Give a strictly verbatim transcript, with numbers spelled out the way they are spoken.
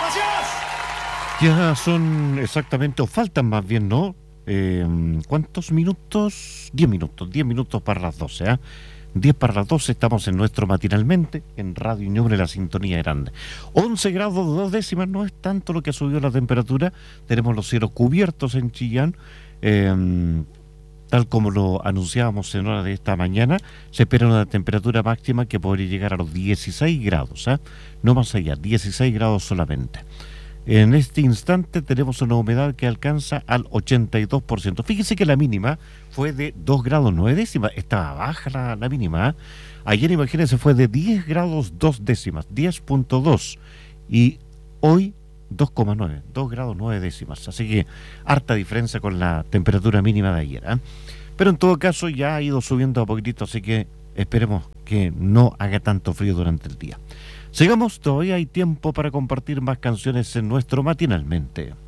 Ya son exactamente, o faltan más bien, ¿no? Eh, ¿Cuántos minutos? Diez minutos, diez minutos para las doce, ¿eh? diez para las doce, estamos en nuestro matinalmente, en Radio Ñuble, la sintonía grande. once grados dos décimas, no es tanto lo que ha subido la temperatura, tenemos los cielos cubiertos en Chillán, eh, tal como lo anunciábamos en hora de esta mañana, se espera una temperatura máxima que podría llegar a los dieciséis grados, ¿eh? No más allá, dieciséis grados solamente. En este instante tenemos una humedad que alcanza al ochenta y dos por ciento. Fíjese que la mínima fue de dos grados nueve décimas. Estaba baja la, la mínima. Ayer, imagínense, fue de diez grados dos décimas, diez punto dos. Y hoy dos coma nueve, dos grados nueve décimas. Así que harta diferencia con la temperatura mínima de ayer, ¿eh? Pero en todo caso ya ha ido subiendo a poquitito, así que esperemos que no haga tanto frío durante el día. Sigamos, todavía hay tiempo para compartir más canciones en nuestro matinalmente.